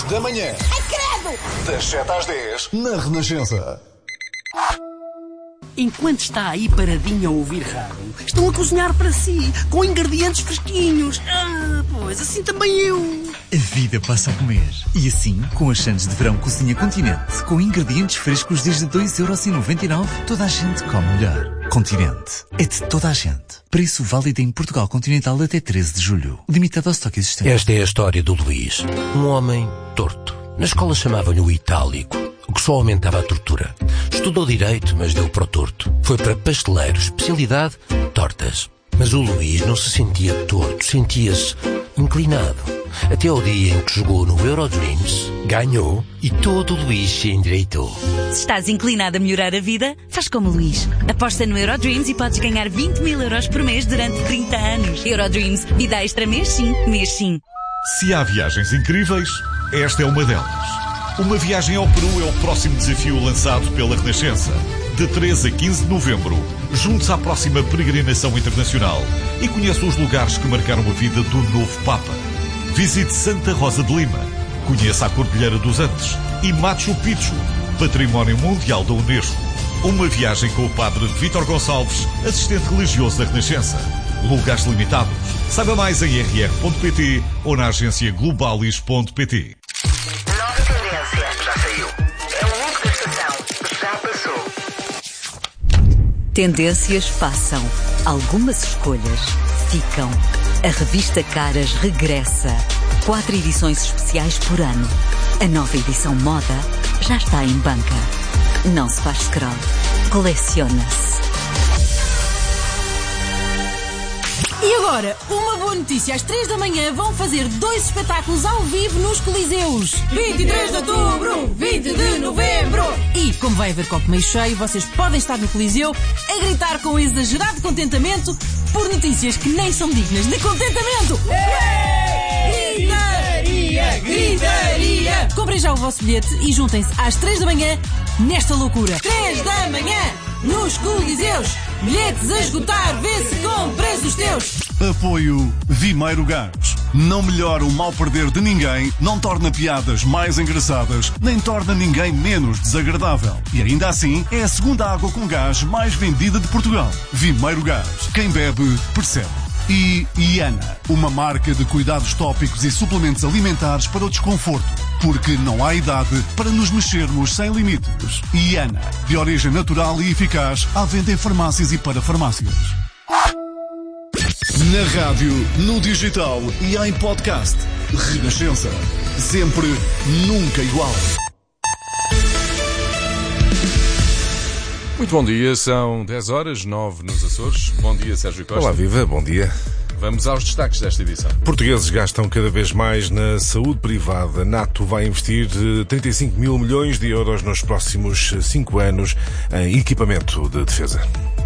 da manhã. Ai, credo! Das 7 às 10, na Renascença. Enquanto está aí paradinho a ouvir rádio, estão a cozinhar para si, com ingredientes fresquinhos. Pois assim também eu. A vida passa a comer. E assim, com as sandes de verão Cozinha Continente, com ingredientes frescos desde 2,99€, toda a gente come melhor. Continente. É de toda a gente. Preço válido em Portugal Continental até 13 de julho. Limitado ao estoque existente. Esta é a história do Luís. Um homem torto. Na escola chamavam-lhe o Itálico, o que só aumentava a tortura. Estudou Direito, mas deu para o torto. Foi para pasteleiro, especialidade, tortas. Mas o Luís não se sentia torto, sentia-se inclinado. Até ao dia em que jogou no Eurodreams, ganhou e todo o Luís se endireitou. Se estás inclinado a melhorar a vida, faz como o Luís. Aposta no Eurodreams e podes ganhar 20.000€ por mês durante 30 anos. Eurodreams, vida extra mês sim, mês sim. Se há viagens incríveis, esta é uma delas. Uma viagem ao Peru é o próximo desafio lançado pela Renascença. De 13 a 15 de novembro, juntos à próxima peregrinação internacional e conheça os lugares que marcaram a vida do novo Papa. Visite Santa Rosa de Lima, conheça a Cordilheira dos Andes e Machu Picchu, Património Mundial da Unesco. Uma viagem com o Padre Vítor Gonçalves, assistente religioso da Renascença. Lugares limitados. Saiba mais em rr.pt ou na agência globalis.pt. Nova tendência. Já saiu. É o único da estação. Já passou. Tendências passam. Algumas escolhas ficam. A revista Caras regressa. 4 edições especiais por ano. A nova edição moda já está em banca. Não se faz scroll. Coleciona-se. E agora, uma boa notícia. Às 3 da manhã vão fazer 2 espetáculos ao vivo nos Coliseus. 23 de outubro, 20 de novembro. E, como vai haver copo meio cheio, vocês podem estar no Coliseu a gritar com exagerado contentamento por notícias que nem são dignas de contentamento. Gritaria, gritaria. Comprem já o vosso bilhete e juntem-se às 3 da manhã nesta loucura. 3 da manhã, nos Coliseus. Bilhetes a esgotar, vê se compras os teus. Apoio Vimeiro Gás. Não melhora o mal perder de ninguém, não torna piadas mais engraçadas, nem torna ninguém menos desagradável. E ainda assim, é a segunda água com gás mais vendida de Portugal. Vimeiro Gás. Quem bebe, percebe. E Iana, uma marca de cuidados tópicos e suplementos alimentares para o desconforto. Porque não há idade para nos mexermos sem limites. Iana, de origem natural e eficaz, à venda em farmácias e para farmácias. Na rádio, no digital e em podcast. Renascença. Sempre, nunca igual. Muito bom dia, são 10 horas, 9 nos Açores. Bom dia, Sérgio Costa. Olá, viva, bom dia. Vamos aos destaques desta edição. Portugueses gastam cada vez mais na saúde privada. NATO vai investir 35 mil milhões de euros nos próximos 5 anos em equipamento de defesa.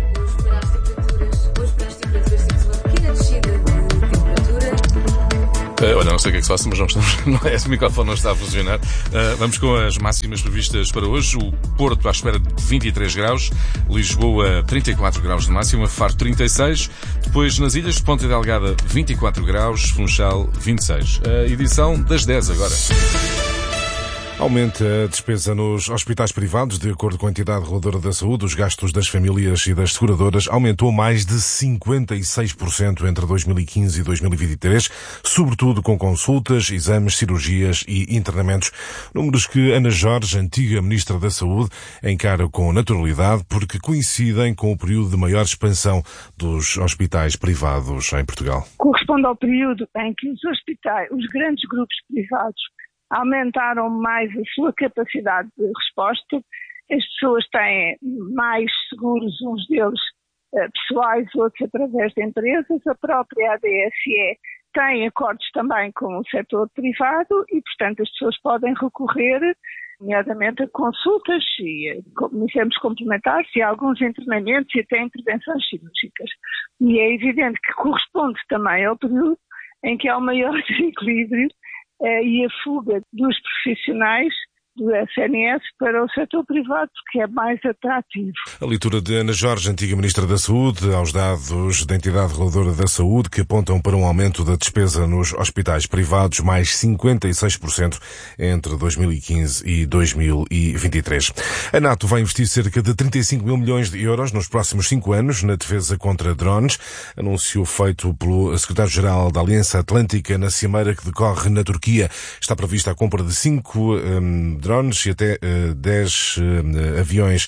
Olha, não sei o que é que se passa, mas esse microfone não está a funcionar. Vamos com as máximas previstas para hoje. O Porto à espera de 23 graus, Lisboa 34 graus de máxima, Faro 36, depois nas ilhas de Ponta Delgada 24 graus, Funchal 26. A edição das 10 agora. Aumenta a despesa nos hospitais privados. De acordo com a entidade reguladora da saúde, os gastos das famílias e das seguradoras aumentou mais de 56% entre 2015 e 2023, sobretudo com consultas, exames, cirurgias e internamentos. Números que Ana Jorge, antiga Ministra da Saúde, encara com naturalidade porque coincidem com o período de maior expansão dos hospitais privados em Portugal. Corresponde ao período em que os hospitais, os grandes grupos privados, aumentaram mais a sua capacidade de resposta. As pessoas têm mais seguros, uns deles pessoais, outros através de empresas. A própria ADSE tem acordos também com o setor privado e, portanto, as pessoas podem recorrer, nomeadamente, a consultas e exames complementares e a alguns internamentos e até intervenções cirúrgicas. E é evidente que corresponde também ao período em que há o maior desequilíbrio e a fuga dos profissionais do SNS para o setor privado, porque é mais atrativo. A leitura de Ana Jorge, antiga Ministra da Saúde, aos dados da entidade reguladora da saúde, que apontam para um aumento da despesa nos hospitais privados, mais 56% entre 2015 e 2023. A NATO vai investir cerca de 35 mil milhões de euros nos próximos 5 anos na defesa contra drones, anúncio feito pelo secretário-geral da Aliança Atlântica na cimeira que decorre na Turquia. Está prevista a compra de 5 drones e até 10 aviões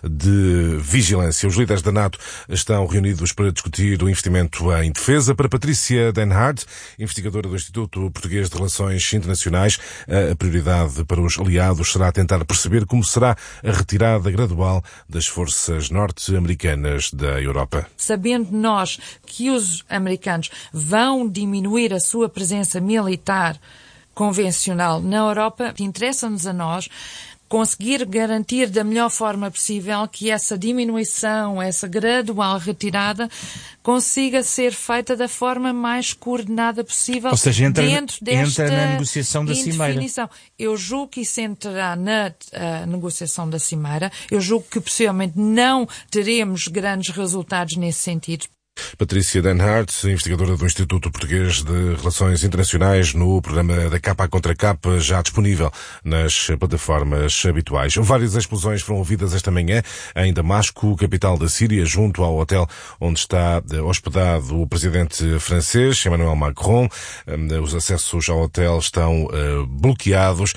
de vigilância. Os líderes da NATO estão reunidos para discutir o investimento em defesa. Para Patrícia Denhardt, investigadora do Instituto Português de Relações Internacionais, a prioridade para os aliados será tentar perceber como será a retirada gradual das forças norte-americanas da Europa. Sabendo nós que os americanos vão diminuir a sua presença militar convencional na Europa, interessa-nos a nós conseguir garantir da melhor forma possível que essa diminuição, essa gradual retirada consiga ser feita da forma mais coordenada possível. Ou seja, entra na negociação da cimeira. Eu julgo que isso entrará na negociação da cimeira. Eu julgo que possivelmente não teremos grandes resultados nesse sentido. Patrícia Denhardt, investigadora do Instituto Português de Relações Internacionais, no programa da Capa contra Capa, já disponível nas plataformas habituais. Várias explosões foram ouvidas esta manhã em Damasco, capital da Síria, junto ao hotel onde está hospedado o presidente francês, Emmanuel Macron. Os acessos ao hotel estão bloqueados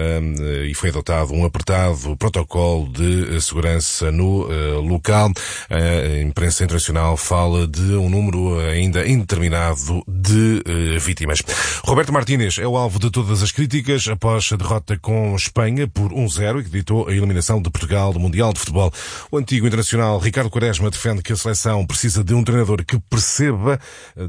e foi adotado um apertado protocolo de segurança no local. A imprensa internacional fala de um número ainda indeterminado de vítimas. Roberto Martínez é o alvo de todas as críticas após a derrota com Espanha por 1-0 e que ditou a eliminação de Portugal do Mundial de Futebol. O antigo internacional Ricardo Quaresma defende que a seleção precisa de um treinador que perceba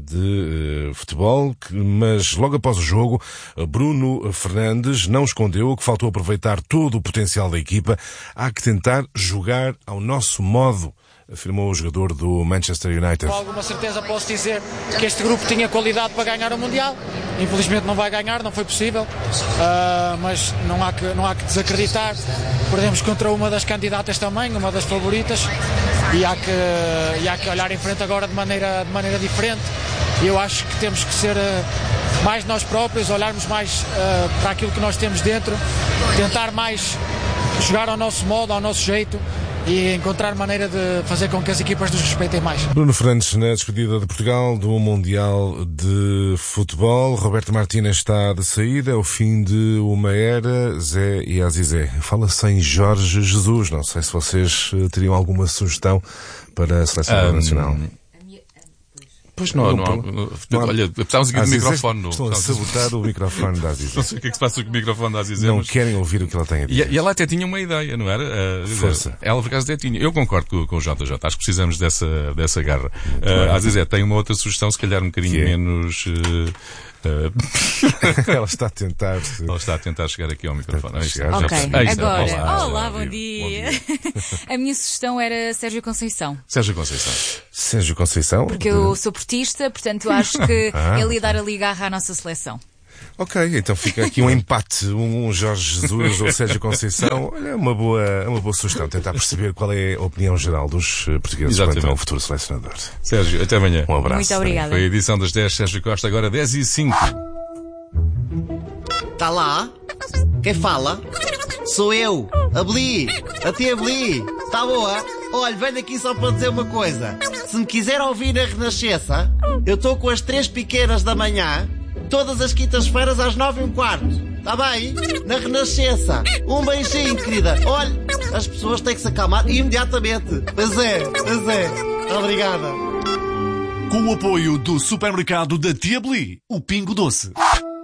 de futebol, mas logo após o jogo, Bruno Fernandes não escondeu que faltou aproveitar todo o potencial da equipa. Há que tentar jogar ao nosso modo, afirmou o jogador do Manchester United. Com alguma certeza posso dizer que este grupo tinha qualidade para ganhar o Mundial. Infelizmente não vai ganhar, não foi possível, mas não há que desacreditar. Perdemos contra uma das candidatas também, uma das favoritas, e há que olhar em frente agora de maneira diferente. Eu acho que temos que ser mais nós próprios, olharmos mais para aquilo que nós temos dentro, tentar mais jogar ao nosso modo, ao nosso jeito, e encontrar maneira de fazer com que as equipas nos respeitem mais. Bruno Fernandes na despedida de Portugal do Mundial de Futebol. Roberto Martínez está de saída. É o fim de uma era. Zé e Azizé. Fala-se em Jorge Jesus. Não sei se vocês teriam alguma sugestão para a seleção nacional. Pois não. Olha, precisávamos aqui do microfone. Estão a sabotar o microfone da Azizé. Não sei o que é que se passa com o microfone da Azizé. Não querem ouvir o que ela tem a dizer. E ela até tinha uma ideia, não era? Força. Ela, por acaso, até tinha. Eu concordo com o JJ. Acho que precisamos dessa garra. A Azizé tem uma outra sugestão, se calhar um bocadinho menos... Ela está a tentar chegar aqui ao microfone. Ok, agora. Olá, bom dia. A minha sugestão era Sérgio Conceição. Sérgio Conceição? Porque eu sou portista, portanto acho que ele ia dar ali garra à nossa seleção. Ok, então fica aqui um empate, um Jorge Jesus ou Sérgio Conceição. Olha, é uma boa sugestão, tentar perceber qual é a opinião geral dos portugueses quanto ao futuro selecionador. Sérgio, até amanhã. Um abraço. Muito obrigada. Também. Foi a edição das 10, Sérgio Costa, agora 10h05. Tá lá? Quem fala? Sou eu, a Beli, a tia Beli. Tá boa? Olha, venho aqui só para dizer uma coisa. Se me quiser ouvir na Renascença, eu estou com as 3 pequenas da manhã, todas as quintas-feiras às 9h15. Tá bem? Na Renascença. Um beijinho, querida. Olha, as pessoas têm que se acalmar imediatamente. Pois é. Obrigada. Com o apoio do supermercado da Tia Beli, o Pingo Doce.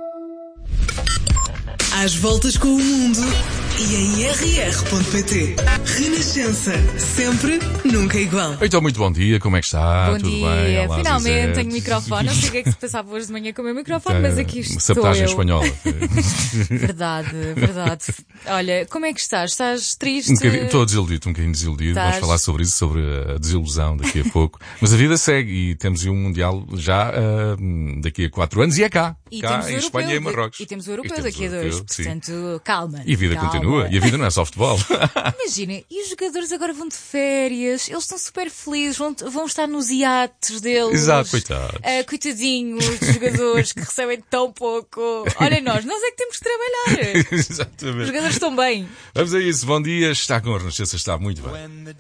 Às voltas com o mundo e em rr.pt. Renascença. Sempre, nunca igual. Então, muito bom dia. Como é que está? Bom Tudo dia. bem? Olá, Finalmente Zezé. tenho microfone. Não sei o que é que se passava hoje de manhã com o meu microfone, mas aqui estou sabotagem eu. espanhola. Verdade. Olha, como é que estás? Estás triste? Estou desiludido, um bocadinho desiludido. Estás... Vamos falar sobre isso, sobre a desilusão daqui a pouco. Mas a vida segue e temos um Mundial já daqui a 4 anos e é cá. E cá temos em Espanha e em Marrocos. E temos o europeu daqui a 2. Portanto, calma. E a vida calma. continua. continua. E a vida não é só futebol. Imagina, e os jogadores agora vão de férias, eles estão super felizes, vão estar nos iates deles. Exato, coitados. Coitadinhos dos jogadores que recebem tão pouco. Olha, nós é que temos que trabalhar. Exatamente. Os jogadores estão bem. Vamos a isso. Bom dia. Está com a Renascença, está muito bem.